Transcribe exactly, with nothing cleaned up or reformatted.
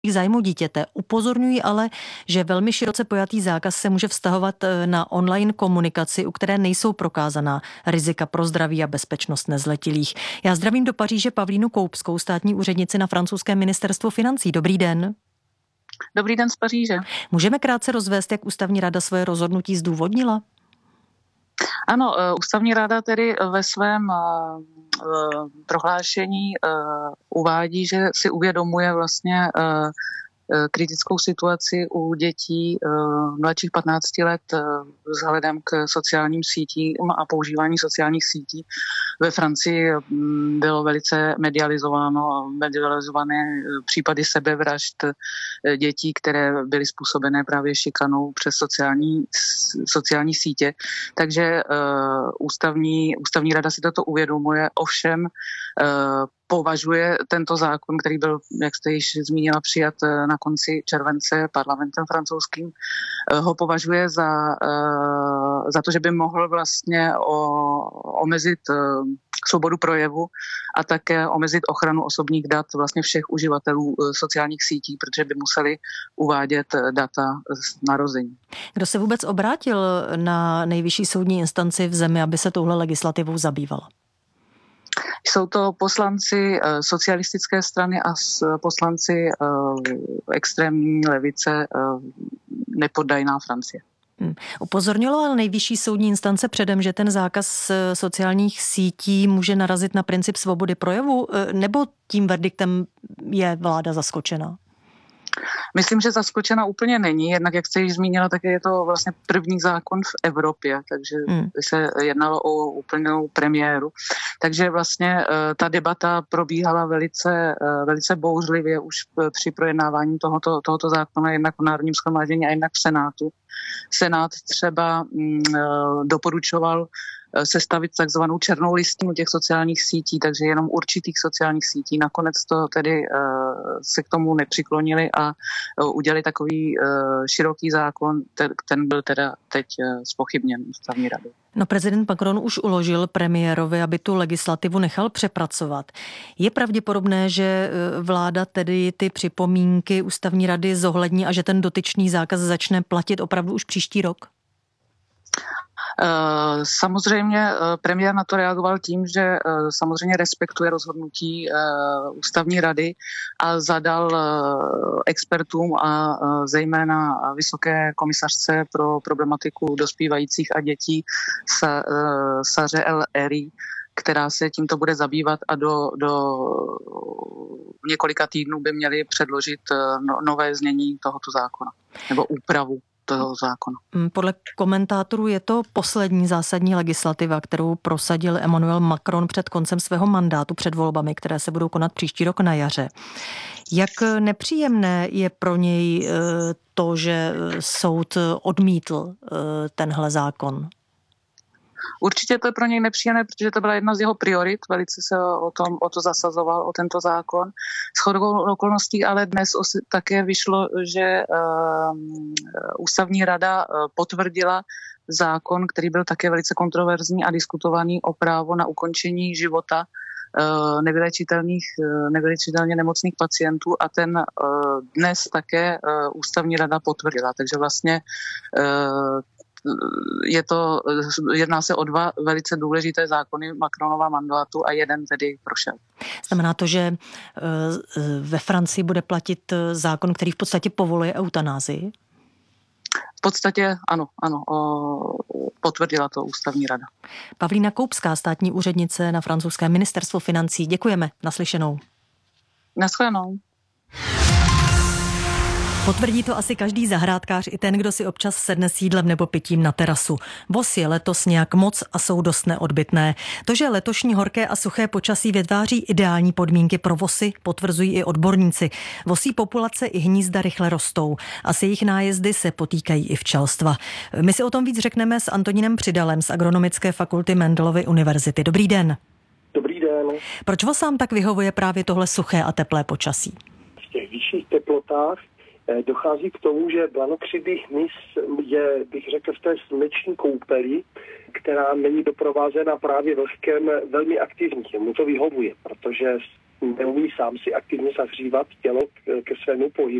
zájmu dítěte. Upozorňují ale, že velmi široce pojatý zákaz se může vztahovat na online komunikaci, u které nejsou prokázaná rizika pro zdraví a bezpečnost nezletilých. Já zdravím do Paříže Pavlínu Koupskou, státní úřednici na francouzském ministerstvu financí. Dobrý den. Dobrý den z Paříže. Můžeme krátce rozvést, jak ústavní rada svoje rozhodnutí zdůvodnila? Ano, ústavní rada tedy ve svém prohlášení uvádí, že si uvědomuje vlastně kritickou situaci u dětí mladších patnácti let vzhledem k sociálním sítím a používání sociálních sítí. Ve Francii bylo velice medializováno, medializované případy sebevražd dětí, které byly způsobené právě šikanou přes sociální, sociální sítě. Takže ústavní, ústavní rada si toto uvědomuje, ovšem považuje tento zákon, který byl, jak jste již zmínila, přijat na konci července parlamentem francouzským, ho považuje za, za to, že by mohl vlastně o, omezit svobodu projevu a také omezit ochranu osobních dat vlastně všech uživatelů sociálních sítí, protože by museli uvádět data z narození. Kdo se vůbec obrátil na nejvyšší soudní instanci v zemi, aby se touhle legislativou zabývala? Jsou to poslanci socialistické strany a poslanci extrémní levice nepoddaná Francie. Hmm. Upozornila nejvyšší soudní instance předem, že ten zákaz sociálních sítí může narazit na princip svobody projevu, nebo tím verdiktem je vláda zaskočena? Myslím, že zaskočena úplně není, jednak jak jste již zmínila, tak je to vlastně první zákon v Evropě, takže hmm. se jednalo o úplnou premiéru. Takže vlastně ta debata probíhala velice, velice bouřlivě už při projednávání tohoto, tohoto zákona, jednak v Národním shromáždění a jednak v Senátu. Senát třeba doporučoval sestavit takzvanou černou listinu těch sociálních sítí, takže jenom určitých sociálních sítí. Nakonec to tedy uh, se k tomu nepřiklonili a uh, udělali takový uh, široký zákon, ten, ten byl teda teď uh, zpochybněn ústavní radou. No, prezident Macron už uložil premiérovi, aby tu legislativu nechal přepracovat. Je pravděpodobné, že vláda tedy ty připomínky ústavní rady zohlední a že ten dotyčný zákaz začne platit opravdu už příští rok? Samozřejmě premiér na to reagoval tím, že samozřejmě respektuje rozhodnutí ústavní rady a zadal expertům a zejména vysoké komisařce pro problematiku dospívajících a dětí Saře El Eri, která se tímto bude zabývat a do, do několika týdnů by měli předložit nové znění tohoto zákona nebo úpravu toho zákona. Podle komentátorů je to poslední zásadní legislativa, kterou prosadil Emmanuel Macron před koncem svého mandátu, před volbami, které se budou konat příští rok na jaře. Jak nepříjemné je pro něj to, že soud odmítl tenhle zákon? Určitě to je pro něj nepříjemné, protože to byla jedna z jeho priorit, velice se o, tom, o to zasazoval, o tento zákon. Shodou okolností ale dnes také vyšlo, že uh, ústavní rada uh, potvrdila zákon, který byl také velice kontroverzní a diskutovaný o právo na ukončení života uh, nevylečitelných, uh, nevylečitelně nemocných pacientů a ten uh, dnes také uh, ústavní rada potvrdila. Takže vlastně uh, Je to, jedná se o dva velice důležité zákony Macronova mandátu a jeden tedy prošel. Znamená to, že ve Francii bude platit zákon, který v podstatě povoluje eutanázii? V podstatě ano, ano, potvrdila to ústavní rada. Pavlína Koupská, státní úřednice na francouzském ministerstvu financí. Děkujeme, naslyšenou. Naschledanou. Potvrdí to asi každý zahrádkář i ten, kdo si občas sedne s jídlem nebo pitím na terasu. Voz je letos nějak moc a jsou dost neodbytné. To, že letošní horké a suché počasí vytváří ideální podmínky pro vosy, potvrzují i odborníci. Vosí populace i hnízda rychle rostou a s jejich nájezdy se potýkají i včelstva. My si o tom víc řekneme s Antonínem Přidalem z Agronomické fakulty Mendelovy univerzity. Dobrý den. Dobrý den. Proč vosám tak vyhovuje právě tohle suché a teplé počasí? V těch vyšších teplotách dochází k tomu, že blanokřidý hmyz je, bych řekl, v té sluneční koupeli, která není doprovázena právě vlhkem, velmi aktivní. Mu to vyhovuje, protože neumí sám si aktivně zahřívat tělo ke svému pohybu.